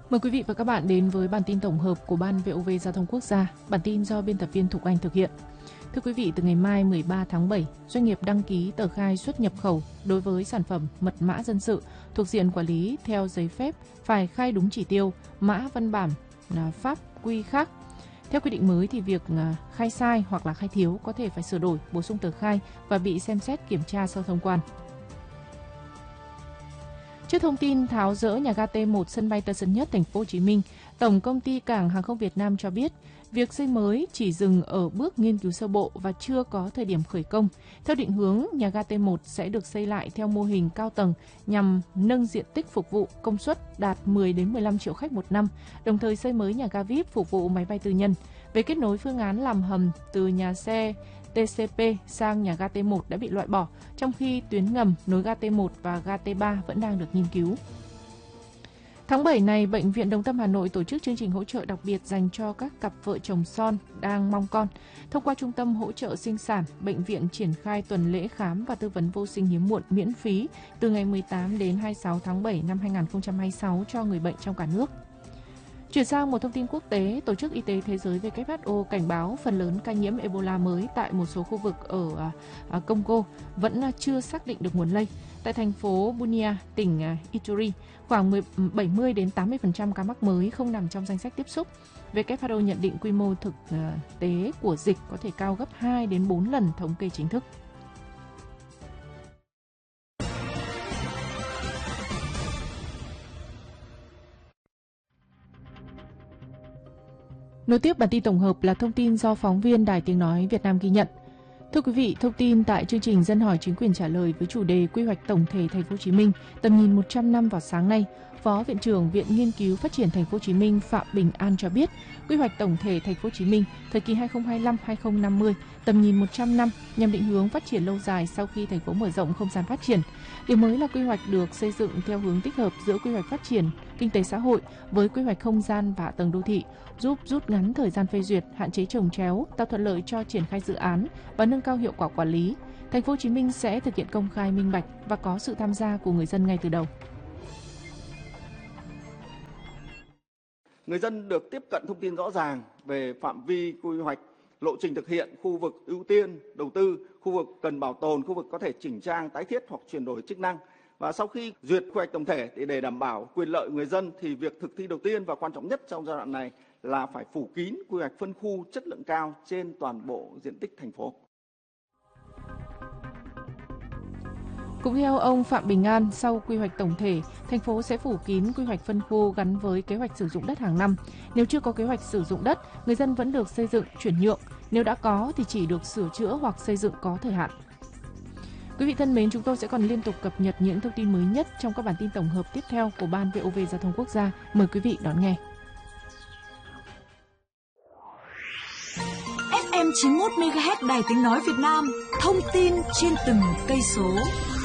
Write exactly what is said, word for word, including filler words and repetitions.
Mời quý vị và các bạn đến với bản tin tổng hợp của Ban vê o vê Giao thông Quốc gia. Bản tin do biên tập viên Thục Anh thực hiện. Thưa quý vị, từ ngày mai mười ba tháng bảy, doanh nghiệp đăng ký tờ khai xuất nhập khẩu đối với sản phẩm mật mã dân sự thuộc diện quản lý theo giấy phép phải khai đúng chỉ tiêu, mã văn bản, pháp quy khác. Theo quy định mới thì việc khai sai hoặc là khai thiếu có thể phải sửa đổi, bổ sung tờ khai và bị xem xét kiểm tra sau thông quan. Trước thông tin tháo dỡ nhà ga T một sân bay Tân Sơn Nhất, Thành phố Hồ Chí Minh, Tổng công ty Cảng hàng không Việt Nam cho biết, việc xây mới chỉ dừng ở bước nghiên cứu sơ bộ và chưa có thời điểm khởi công. Theo định hướng, nhà ga T một sẽ được xây lại theo mô hình cao tầng nhằm nâng diện tích phục vụ, công suất đạt mười đến mười lăm triệu khách một năm, đồng thời xây mới nhà ga vê i pê phục vụ máy bay tư nhân. Về kết nối, phương án làm hầm từ nhà xe tê xê pê sang nhà ga T một đã bị loại bỏ, trong khi tuyến ngầm nối ga T một và ga T ba vẫn đang được nghiên cứu. Tháng bảy này, Bệnh viện Đồng Tâm Hà Nội tổ chức chương trình hỗ trợ đặc biệt dành cho các cặp vợ chồng son đang mong con. Thông qua Trung tâm Hỗ trợ Sinh sản, bệnh viện triển khai tuần lễ khám và tư vấn vô sinh hiếm muộn miễn phí từ ngày mười tám đến hai mươi sáu tháng bảy năm hai nghìn không trăm hai mươi sáu cho người bệnh trong cả nước. Chuyển sang một thông tin quốc tế, Tổ chức Y tế Thế giới W H O cảnh báo phần lớn ca nhiễm Ebola mới tại một số khu vực ở Congo vẫn chưa xác định được nguồn lây. Tại thành phố Bunia, tỉnh Ituri, khoảng bảy mươi đến tám mươi phần trăm ca mắc mới không nằm trong danh sách tiếp xúc. W H O nhận định quy mô thực tế của dịch có thể cao gấp hai đến bốn lần thống kê chính thức. Nối tiếp bản tin tổng hợp là thông tin do phóng viên Đài Tiếng Nói Việt Nam ghi nhận. Thưa quý vị, thông tin tại chương trình Dân hỏi chính quyền trả lời với chủ đề Quy hoạch tổng thể Thành phố Hồ Chí Minh tầm nhìn một trăm năm vào sáng nay, Phó Viện trưởng Viện Nghiên cứu Phát triển Thành phố Hồ Chí Minh Phạm Bình An cho biết, quy hoạch tổng thể Thành phố Hồ Chí Minh thời kỳ hai nghìn không trăm hai mươi lăm đến hai nghìn không trăm năm mươi, tầm nhìn một trăm năm nhằm định hướng phát triển lâu dài sau khi thành phố mở rộng không gian phát triển. Điểm mới là quy hoạch được xây dựng theo hướng tích hợp giữa quy hoạch phát triển kinh tế xã hội với quy hoạch không gian và hạ tầng đô thị, giúp rút ngắn thời gian phê duyệt, hạn chế chồng chéo, tạo thuận lợi cho triển khai dự án và nâng cao hiệu quả quản lý. Thành phố Hồ Chí Minh sẽ thực hiện công khai, minh bạch và có sự tham gia của người dân ngay từ đầu. Người dân được tiếp cận thông tin rõ ràng về phạm vi quy hoạch, lộ trình thực hiện, khu vực ưu tiên đầu tư, khu vực cần bảo tồn, khu vực có thể chỉnh trang, tái thiết hoặc chuyển đổi chức năng. Và sau khi duyệt quy hoạch tổng thể thì để đảm bảo quyền lợi người dân thì việc thực thi đầu tiên và quan trọng nhất trong giai đoạn này là phải phủ kín quy hoạch phân khu chất lượng cao trên toàn bộ diện tích thành phố. Cũng theo ông Phạm Bình An, sau quy hoạch tổng thể, thành phố sẽ phủ kín quy hoạch phân khu gắn với kế hoạch sử dụng đất hàng năm. Nếu chưa có kế hoạch sử dụng đất, người dân vẫn được xây dựng chuyển nhượng. Nếu đã có thì chỉ được sửa chữa hoặc xây dựng có thời hạn. Quý vị thân mến, chúng tôi sẽ còn liên tục cập nhật những thông tin mới nhất trong các bản tin tổng hợp tiếp theo của Ban vê o vê Giao thông Quốc gia. Mời quý vị đón nghe. ép em chín mươi mốt mê ga héc Đài Tiếng Nói Việt Nam, thông tin trên từng cây số.